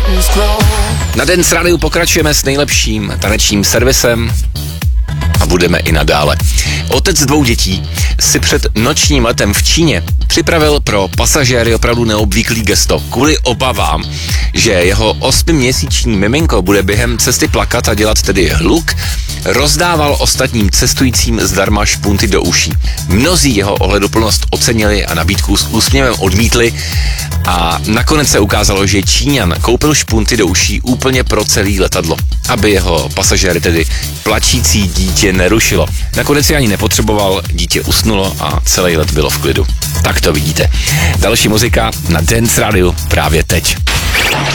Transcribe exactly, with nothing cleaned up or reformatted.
Na Dance Radiu pokračujeme s nejlepším tanečním servisem a budeme i nadále. Otec dvou dětí si před nočním letem v Číně připravil pro pasažéry opravdu neobvyklý gesto. Kvůli obavám, že jeho osmiměsíční miminko bude během cesty plakat a dělat tedy hluk, rozdával ostatním cestujícím zdarma špunty do uší. Mnozí jeho ohleduplnost ocenili a nabídku s úsměvem odmítli a nakonec se ukázalo, že Číňan koupil špunty do uší úplně pro celý letadlo, aby jeho pasažéry, tedy plačící dítě, nerušilo. Nakonec si ani nepotřeboval, dítě usnulo a celý let bylo v klidu. Tak to vidíte. Další muzika na Dance Radiu právě teď.